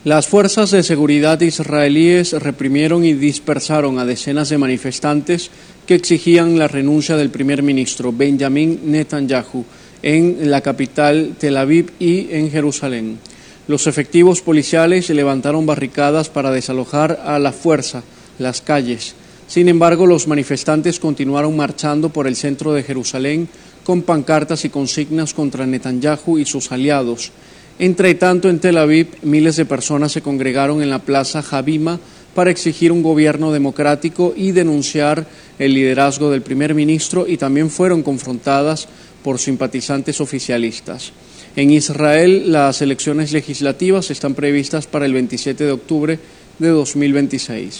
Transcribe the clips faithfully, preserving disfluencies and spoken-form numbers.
Las fuerzas de seguridad israelíes reprimieron y dispersaron a decenas de manifestantes que exigían la renuncia del primer ministro Benjamin Netanyahu en la capital Tel Aviv y en Jerusalén. Los efectivos policiales levantaron barricadas para desalojar a la fuerza las calles. Sin embargo, los manifestantes continuaron marchando por el centro de Jerusalén con pancartas y consignas contra Netanyahu y sus aliados. Entre tanto, en Tel Aviv, miles de personas se congregaron en la plaza Habima para exigir un gobierno democrático y denunciar el liderazgo del primer ministro, y también fueron confrontadas por simpatizantes oficialistas. En Israel, las elecciones legislativas están previstas para el veintisiete de octubre de dos mil veintiséis.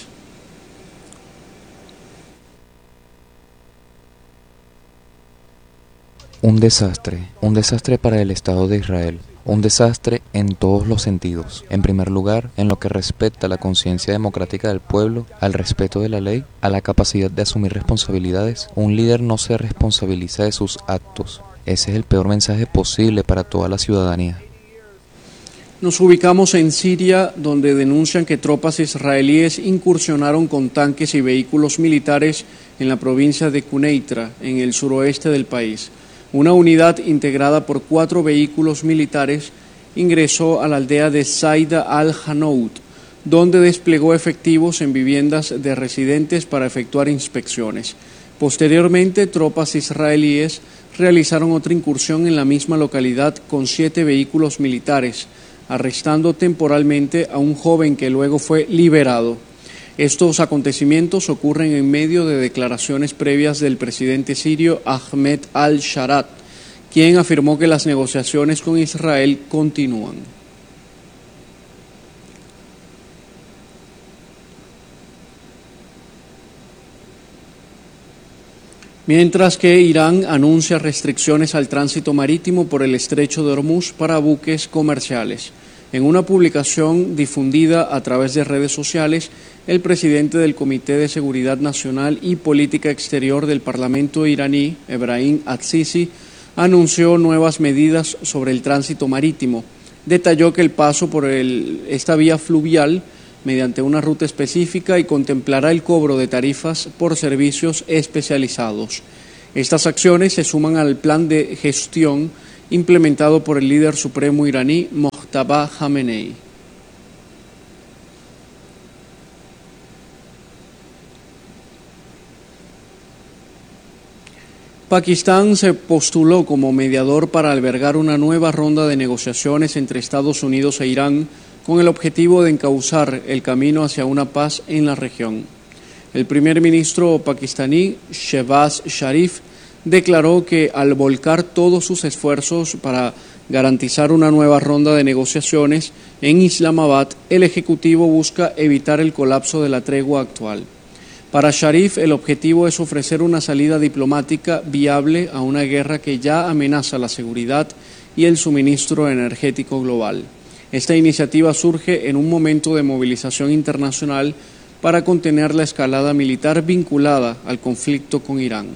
Un desastre, un desastre para el Estado de Israel. Un desastre en todos los sentidos. En primer lugar, en lo que respecta a la conciencia democrática del pueblo, al respeto de la ley, a la capacidad de asumir responsabilidades. Un líder no se responsabiliza de sus actos. Ese es el peor mensaje posible para toda la ciudadanía. Nos ubicamos en Siria, donde denuncian que tropas israelíes incursionaron con tanques y vehículos militares en la provincia de Quneitra, en el suroeste del país. Una unidad integrada por cuatro vehículos militares ingresó a la aldea de Saida al-Hanout, donde desplegó efectivos en viviendas de residentes para efectuar inspecciones. Posteriormente, tropas israelíes realizaron otra incursión en la misma localidad con siete vehículos militares, arrestando temporalmente a un joven que luego fue liberado. Estos acontecimientos ocurren en medio de declaraciones previas del presidente sirio Ahmed al-Sharat, quien afirmó que las negociaciones con Israel continúan. Mientras que Irán anuncia restricciones al tránsito marítimo por el estrecho de Hormuz para buques comerciales. En una publicación difundida a través de redes sociales, el presidente del Comité de Seguridad Nacional y Política Exterior del Parlamento iraní, Ebrahim Al-Sisi, anunció nuevas medidas sobre el tránsito marítimo. Detalló que el paso por el, esta vía fluvial mediante una ruta específica y contemplará el cobro de tarifas por servicios especializados. Estas acciones se suman al plan de gestión implementado por el líder supremo iraní Mojtaba Khamenei. Pakistán se postuló como mediador para albergar una nueva ronda de negociaciones entre Estados Unidos e Irán con el objetivo de encauzar el camino hacia una paz en la región. El primer ministro pakistaní, Shehbaz Sharif, declaró que al volcar todos sus esfuerzos para garantizar una nueva ronda de negociaciones en Islamabad, el Ejecutivo busca evitar el colapso de la tregua actual. Para Sharif, el objetivo es ofrecer una salida diplomática viable a una guerra que ya amenaza la seguridad y el suministro energético global. Esta iniciativa surge en un momento de movilización internacional para contener la escalada militar vinculada al conflicto con Irán.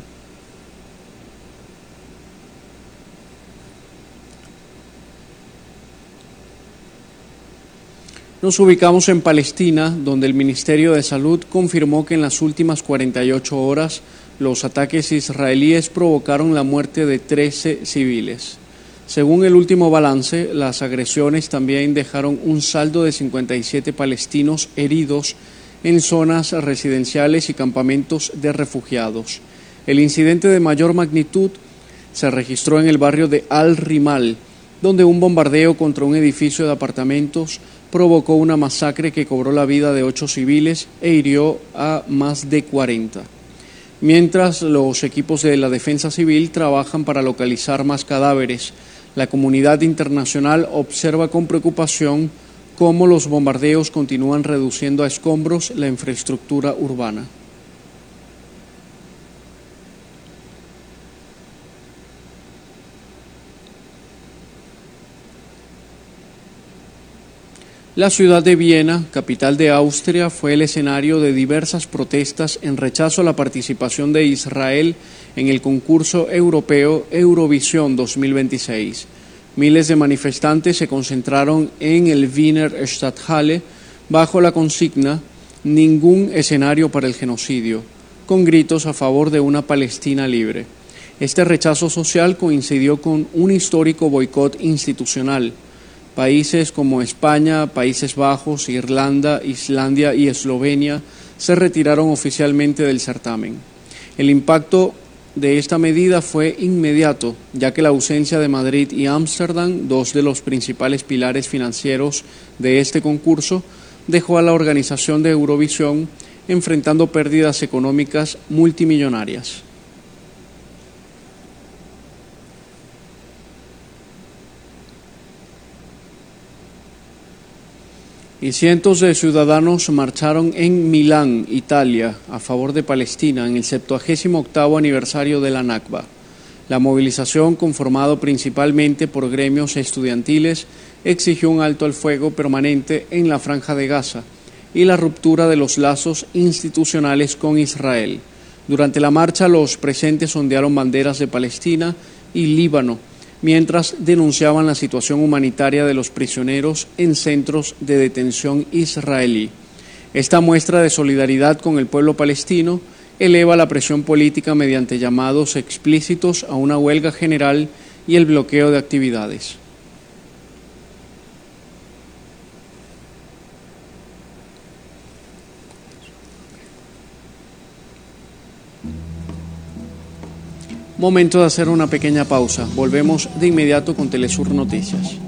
Nos ubicamos en Palestina, donde el Ministerio de Salud confirmó que en las últimas cuarenta y ocho horas los ataques israelíes provocaron la muerte de trece civiles. Según el último balance, las agresiones también dejaron un saldo de cincuenta y siete palestinos heridos en zonas residenciales y campamentos de refugiados. El incidente de mayor magnitud se registró en el barrio de Al-Rimal, donde un bombardeo contra un edificio de apartamentos provocó una masacre que cobró la vida de ocho civiles e hirió a más de cuarenta. Mientras los equipos de la defensa civil trabajan para localizar más cadáveres, la comunidad internacional observa con preocupación cómo los bombardeos continúan reduciendo a escombros la infraestructura urbana. La ciudad de Viena, capital de Austria, fue el escenario de diversas protestas en rechazo a la participación de Israel en el concurso europeo Eurovisión dos mil veintiséis. Miles de manifestantes se concentraron en el Wiener Stadthalle bajo la consigna "Ningún escenario para el genocidio", con gritos a favor de una Palestina libre. Este rechazo social coincidió con un histórico boicot institucional. Países como España, Países Bajos, Irlanda, Islandia y Eslovenia se retiraron oficialmente del certamen. El impacto de esta medida fue inmediato, ya que la ausencia de Madrid y Ámsterdam, dos de los principales pilares financieros de este concurso, dejó a la organización de Eurovisión enfrentando pérdidas económicas multimillonarias. Y cientos de ciudadanos marcharon en Milán, Italia, a favor de Palestina en el septuagésimo octavo aniversario de la Nakba. La movilización, conformado principalmente por gremios estudiantiles, exigió un alto al fuego permanente en la Franja de Gaza y la ruptura de los lazos institucionales con Israel. Durante la marcha, los presentes ondearon banderas de Palestina y Líbano, mientras denunciaban la situación humanitaria de los prisioneros en centros de detención israelí. Esta muestra de solidaridad con el pueblo palestino eleva la presión política mediante llamados explícitos a una huelga general y el bloqueo de actividades. Momento de hacer una pequeña pausa. Volvemos de inmediato con Telesur Noticias.